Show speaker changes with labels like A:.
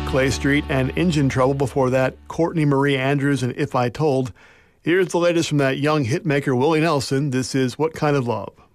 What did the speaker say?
A: Clay Street and Engine Trouble. Before that, Courtney Marie Andrews and If I Told. Here's the latest from that young hitmaker Willie Nelson. This is What Kind of Love.